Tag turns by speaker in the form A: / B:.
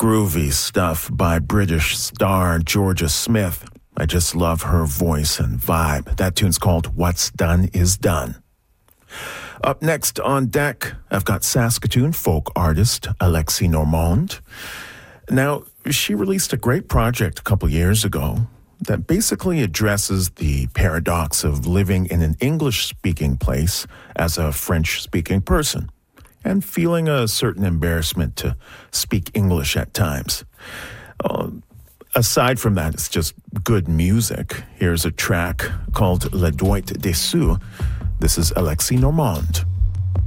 A: groovy stuff by British star Georgia Smith. I just love her voice and vibe. That tune's called What's Done Is Done. Up next on deck, I've got Saskatoon folk artist Alexis Normand. Now, she released a great project a couple years ago that basically addresses the paradox of living in an English-speaking place as a French-speaking person and feeling a certain embarrassment to speak English at times. Aside from that, it's just good music. Here's a track called Le Doigt Dessous. This is Alexis Normand.